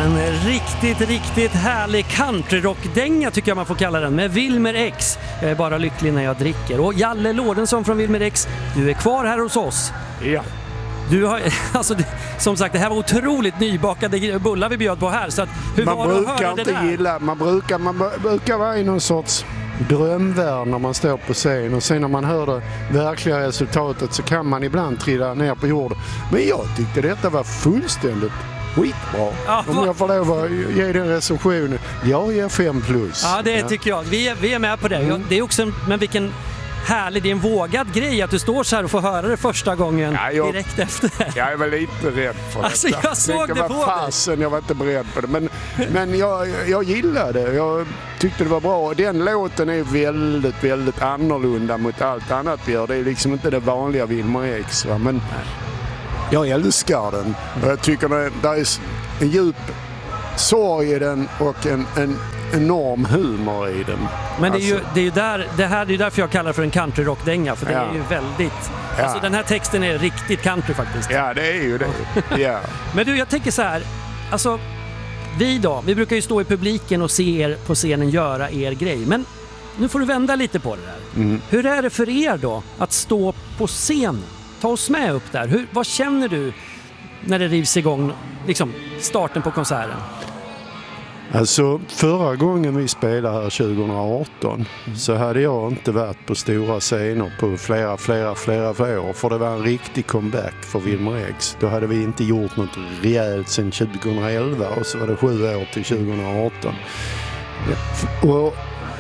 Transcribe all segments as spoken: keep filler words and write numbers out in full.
En riktigt, riktigt härlig countryrockdänga tycker jag man får kalla den, med Wilmer X. Jag är bara lycklig när jag dricker. Och Jalle Lorentzon från Wilmer X, du är kvar här hos oss. Ja. Du har, alltså, som sagt, det här var otroligt nybakade bullar vi bjöd på här. Så att, hur man var det att brukar höra det inte där? gilla, man brukar, man brukar vara i någon sorts drömvärld när man står på scen, och sen när man hör det verkliga resultatet så kan man ibland trilla ner på jorden. Men jag tyckte detta var fullständigt skitbra. Ja, om jag får lov att ge den recensionen, jag ger fem plus. Ja, det ja. tycker jag. Vi är, vi är med på det. Mm. Det är också en, men vilken härlig, det är en vågad grej att du står så här och får höra det första gången ja, jag, direkt efter. Jag är väl lite rädd för alltså, detta. Jag såg det var på fasen, dig. Jag var inte beredd på det. Men, men jag, jag gillade det. Jag tyckte det var bra. Den låten är väldigt, väldigt annorlunda mot allt annat vi gör. Det är liksom inte det vanliga Wilmer X. Va? Men jag älskar den. Jag tycker det, det är en djup sorg i den och en, en enorm humor i den. Men det är ju, alltså. det är ju där, det här det är därför jag kallar det för en countryrockdänga, för det ja. är ju väldigt, ja. alltså den här texten är riktigt country faktiskt. Ja, det är ju det. Ja. Men du, jag tänker så här, alltså vi då, vi brukar ju stå i publiken och se er på scenen göra er grej, men nu får du vända lite på det där. Mm. Hur är det för er då att stå på scen? Ta oss med upp där. Hur, vad känner du när det rivs igång, liksom starten på konserten? Alltså förra gången vi spelade här tjugo arton mm. så hade jag inte varit på stora scener på flera, flera, flera, flera år. För det var en riktig comeback för Wilmer X. Då hade vi inte gjort något rejält sedan tjugo elva och så var det sju år till tjugo arton. Ja. Och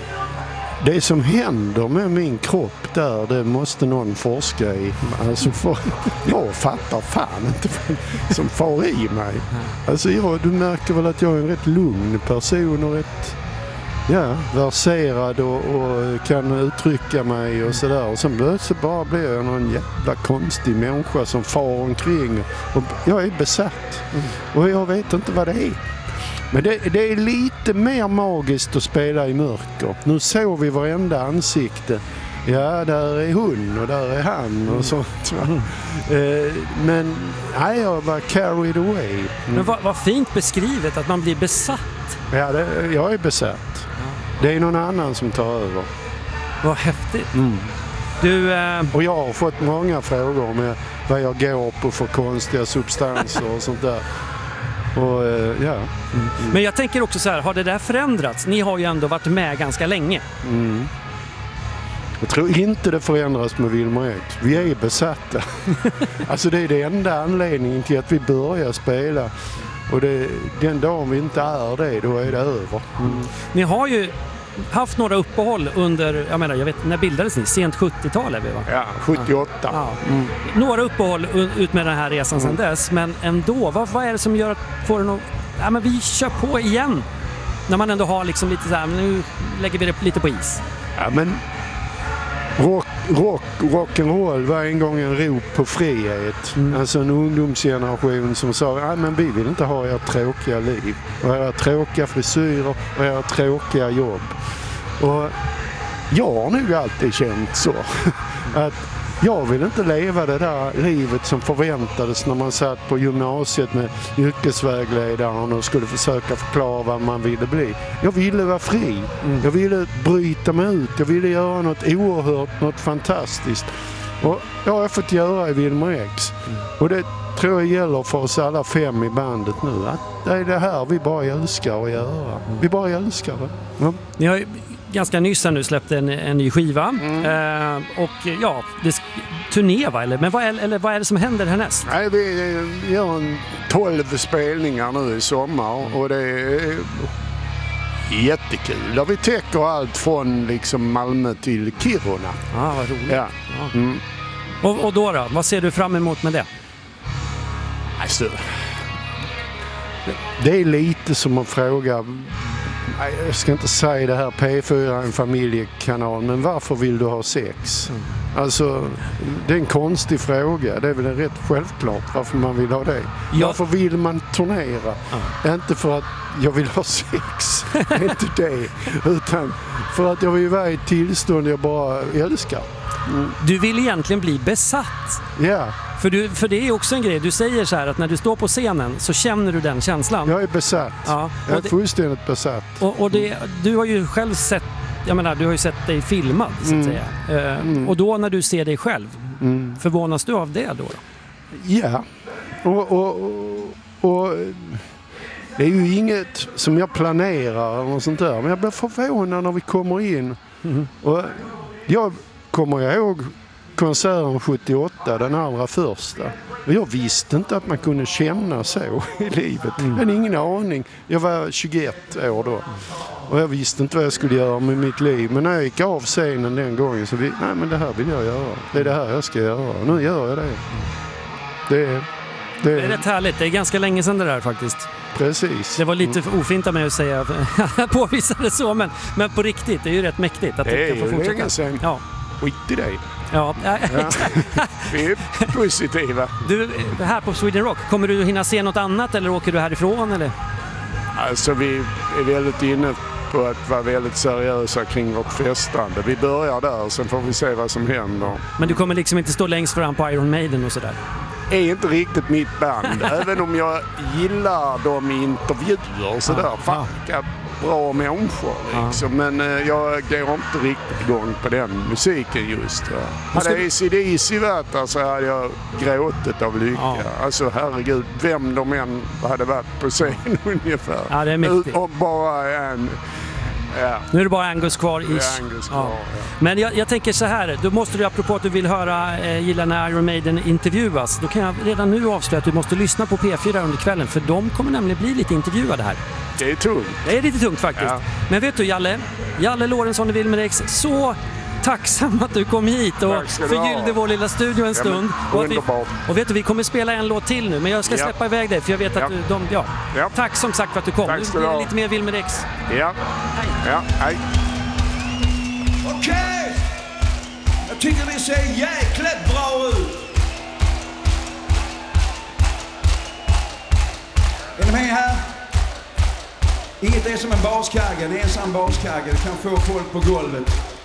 det som händer med min kropp där, det måste någon forska i. Alltså för, jag fattar fan inte vad som far i mig. Alltså jag, du märker väl att jag är en rätt lugn person och rätt ja, verserad och, och kan uttrycka mig och sådär. Och sen plötsligt bara blir jag någon jävla konstig människa som far omkring. Och jag är besatt. Och jag vet inte vad det är. Men det, det är lite mer magiskt att spela i mörker. Nu såg vi varenda ansikte. Ja, där är hon och där är han och sånt. Mm. Eh, men nej, jag var carried away. Mm. Men vad, vad fint beskrivet att man blir besatt. Ja, det, jag är besatt. Ja. Det är någon annan som tar över. Vad häftigt. Mm. Du, eh... Och jag har fått många frågor med vad jag går på för konstiga substanser och sånt där. Och, ja. Mm. Men jag tänker också så här, har det där förändrats? Ni har ju ändå varit med ganska länge. Mm. Jag tror inte det förändras med Wilmer X. Vi är besatta. Alltså det är det enda anledningen till att vi börjar spela. Och det, den dagen vi inte är det, då är det över. Mm. Ni har ju haft några uppehåll under, jag menar, jag vet, när bildades ni? Sent sjuttiotal är vi, va? Ja, sjuttioåtta. Ja. Mm. Några uppehåll ut med den här resan mm. sedan dess, men ändå, vad, vad är det som gör att får den att, ja men vi kör på igen? När man ändå har liksom lite så här, nu lägger vi det lite på is. Ja, men rock, rock, rock'n'roll var en gång en rop på frihet. Mm. Alltså en ungdomsgeneration som sa, ja men vi vill inte ha era tråkiga liv. Och era tråkiga frisyrer och era tråkiga jobb. Och jag har nog alltid känt så. Att jag vill inte leva det där livet som förväntades när man satt på gymnasiet med yrkesvägledaren och skulle försöka förklara vad man ville bli. Jag ville vara fri. Mm. Jag ville bryta mig ut. Jag ville göra något oerhört, något fantastiskt. Och det har jag fått göra i Wilmer X. Mm. Och det tror jag gäller för oss alla fem i bandet nu. Att det är det här vi bara älskar att göra. Mm. Vi bara älskar det. Ja. Ni har ju ganska nyss nu släppt en, en ny skiva. Mm. Eh, och ja, det sk- turné va? Eller, men vad är, eller vad är det som händer härnäst? Nej, vi gör en tolv spelningar nu i sommar och det är jättekul. Där vi täcker allt från liksom Malmö till Kiruna. Ja, ah, vad roligt. Ja. Ja. Mm. Och, och då då? Vad ser du fram emot med det? Alltså, det är lite som att fråga, jag ska inte säga det här, P fyra är en familjekanal, men varför vill du ha sex? Mm. Alltså, det är en konstig fråga. Det är väl rätt självklart varför man vill ha det. Ja. Varför vill man turnera? Mm. Inte för att jag vill ha sex, inte det. Utan för att jag vill vara i ett tillstånd jag bara älskar. Mm. Du vill egentligen bli besatt. Ja. För, du, för det är också en grej, du säger så här att när du står på scenen så känner du den känslan. Jag är besatt. Ja, jag är det, fullständigt besatt. Och, och det, du har ju själv sett, jag menar, du har ju sett dig filmad så att mm. säga. Uh, mm. Och då när du ser dig själv, mm. förvånas du av det då? då? Ja, och, och, och, och det är ju inget som jag planerar eller något sånt där. Men jag blir förvånad när vi kommer in. Mm. Och jag kommer ihåg konserten sjuttioåtta, den allra första. Och jag visste inte att man kunde känna så i livet. Mm. Jag hade ingen aning. Jag var tjugoett år då. Och jag visste inte vad jag skulle göra med mitt liv. Men när jag gick av scenen den gången så vi, nej men det här vill jag göra. Det är det här jag ska göra. Nu gör jag det. Det är, det är, det är rätt härligt. Det är ganska länge sedan det där faktiskt. Precis. Det var lite mm. ofint av mig att säga påvisa det så, men, men på riktigt, det är ju rätt mäktigt att det, det kan få fortsätta. Länge sedan. Ja. Skit i dig. Ja, ja. Vi är positiva. Du, här på Sweden Rock, kommer du hinna se något annat eller åker du härifrån eller? Alltså vi är väldigt inne på att vara väldigt seriösa kring vårt festande. Vi börjar där, sen får vi se vad som händer. Men du kommer liksom inte stå längst fram på Iron Maiden och sådär? Det är inte riktigt mitt band, även om jag gillar dem i intervjuer och sådär. Ja, Fan, ja. Bra människor liksom. Ja. Men eh, jag går inte riktigt igång på den musiken just. Va? Hade A C D C varit där så hade jag gråtit av lycka. Ja. Alltså herregud, vem de än hade varit på scen ungefär. Ja, det är mäktigt. Och bara en... Ja. Nu är det bara Angus kvar. Ish. Angus kvar ja. Ja. Men jag, jag tänker så här, då måste du, apropå att du vill höra eh, gilla när Iron Maiden intervjuas, då kan jag redan nu avslöja att du måste lyssna på P fyra under kvällen, för de kommer nämligen bli lite intervjuade här. Det är tungt. Det är lite tungt faktiskt. Ja. Men vet du Jalle, Jalle Lorentzon i Wilmer X, så tacksam att du kom hit och förgyllde vår lilla studio en stund. Ja, och, att vi, och vet du, vi kommer spela en låt till nu, men jag ska ja. släppa iväg dig för jag vet att ja. du, de, ja. ja. Tack som sagt för att du kom. Tack Nu blir det lite mer Wilmer X. Ja. Hej. Ja, hej. Okej! Okay. Jag tycker det ser jäkligt bra ut. Är ni med här? Inget är som en baskagge, en ensam baskagge. Det kan få folk på golvet.